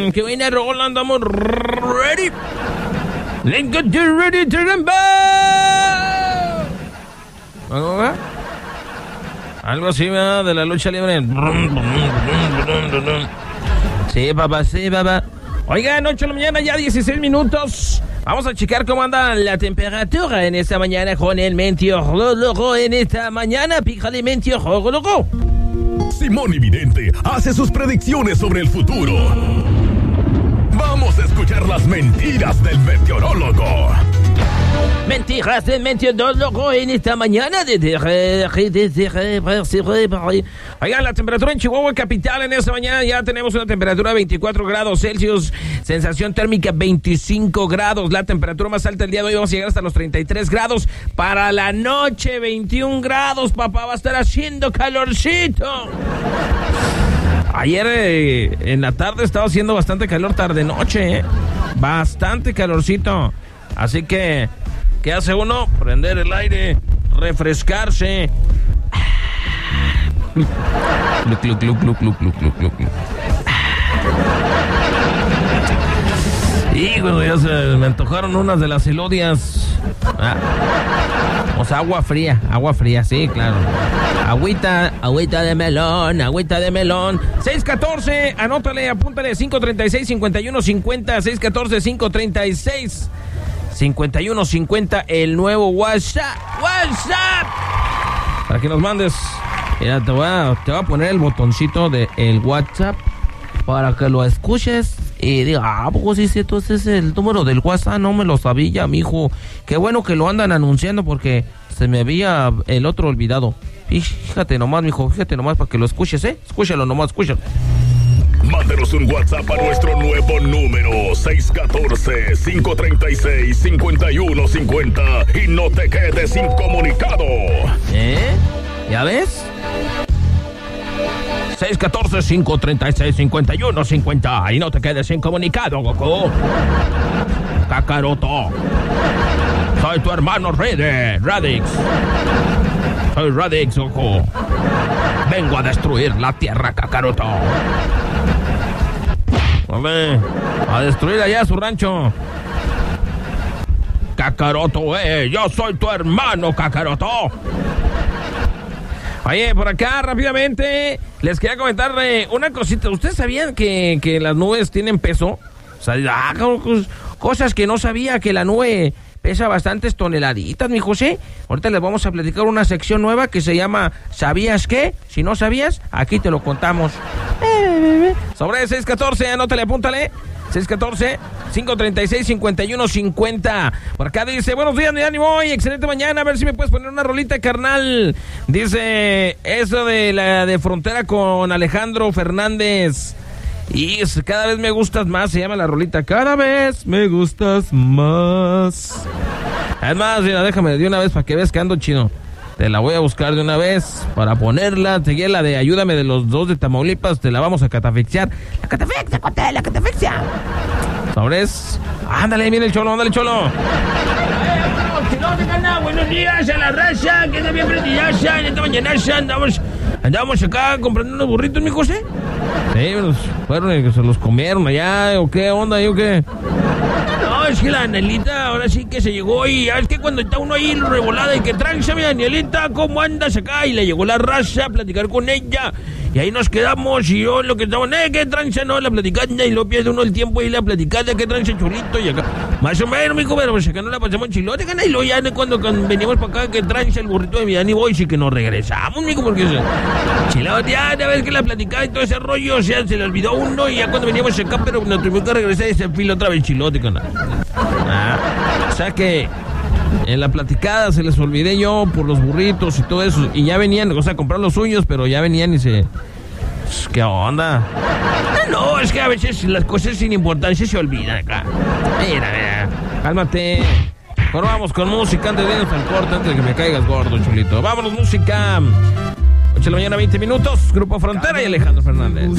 Qué buena rola, andamos ready. Let's get ready to rumble. ¿Cómo va? Algo así, ¿verdad? De la lucha libre. Sí, papá, sí, papá. Oigan, 8 de la mañana, ya 16 minutos. Vamos a checar cómo anda la temperatura en esta mañana con el meteorólogo. En esta mañana, píjale, meteorólogo. Simón y Vidente hace sus predicciones sobre el futuro. Vamos a escuchar las mentiras del meteorólogo. Mentiras del meteorólogo en esta mañana. Oigan, la temperatura en Chihuahua capital en esta mañana ya tenemos una temperatura de 24 grados Celsius, sensación térmica 25 grados. La temperatura más alta del día de hoy vamos a llegar hasta los 33 grados. Para la noche 21 grados, papá, va a estar haciendo calorcito. Ayer en la tarde estaba haciendo bastante calor, tarde-noche, bastante calorcito. Así que, ¿qué hace uno? Prender el aire, refrescarse. Y bueno, ya se me antojaron unas de las elodias. O sea, agua fría, sí, claro. Agüita de melón. 614, anótale, apúntale, 536-5150, 614-536-5150, el nuevo WhatsApp. Para que nos mandes, mira, te voy a poner el botoncito de el WhatsApp para que lo escuches y diga, pues sí, entonces el número del WhatsApp no me lo sabía, mijo. Qué bueno que lo andan anunciando porque se me había el otro olvidado. Fíjate nomás, mijo, para que lo escuches, Escúchalo nomás, escúchalo. Mándenos un WhatsApp a nuestro nuevo número 614-536-5150 y no te quedes incomunicado. ¿Ya ves? 614-536-5150 y no te quedes incomunicado, Goku. Kakaroto. Soy tu hermano Radix. Soy Radix, Goku. Vengo a destruir la tierra, Kakaroto. A destruir allá su rancho. Kakaroto, yo soy tu hermano, Kakaroto. Oye, por acá rápidamente les quería comentar una cosita. ¿Ustedes sabían que las nubes tienen peso? O sea, cosas que no sabía, que la nube pesa bastantes toneladitas, mi José. Ahorita les vamos a platicar una sección nueva que se llama ¿Sabías qué? Si no sabías, aquí te lo contamos. Sobre 614, anótale, apúntale. 614-536-5150. Por acá dice, buenos días, mi ánimo, y excelente mañana, a ver si me puedes poner una rolita, carnal. Dice, eso de la de frontera con Alejandro Fernández. Y cada vez me gustas más, se llama la rolita. Cada vez me gustas más. Además, mira, déjame de una vez para que veas que ando chido. Te la voy a buscar de una vez para ponerla. Seguí la de Ayúdame de los dos de Tamaulipas. Te la vamos a catafixiar. La catafixia, Cote, la catafixia. ¿Sabes? Ándale, mira el cholo, ándale, cholo. Buenos días a la raza, que está bien prestigiada. En esta mañana andamos acá comprando unos burritos, mi José. Sí, fueron y que se los comieron allá, o qué onda, o qué. No, es que la Danielita ahora sí que se llegó y es que cuando está uno ahí revolada y que tranza, mi Danielita, ¿cómo andas acá? Y le llegó la raza a platicar con ella. Y ahí nos quedamos y yo lo que estaba, qué tranza, no, la platicanda, y luego pierde uno el tiempo y la platicada, qué tranza, chulito, y acá. Más o menos, mijo, pero pues acá no la pasamos chilote, y luego ya cuando venimos para acá, que tranza el burrito de mi Dani Boy, y que nos regresamos, mijo, porque chilote, ya ves que la platicada y todo ese rollo, o sea, se le olvidó uno, y ya cuando veníamos acá, pero nos tuvimos que regresar y se fila otra vez chilote, canal. O sea que en la platicada se les olvidé yo por los burritos y todo eso, y ya venían, o sea, a comprar los suyos, pero ya venían y se... ¿Qué onda? No, es que a veces las cosas sin importancia se olvidan acá. Mira, cálmate. Ahora vamos con música antes de irnos al corte, antes de que me caigas gordo, chulito. Vámonos, música. 8 de la mañana, 20 minutos. Grupo Frontera y Alejandro Fernández.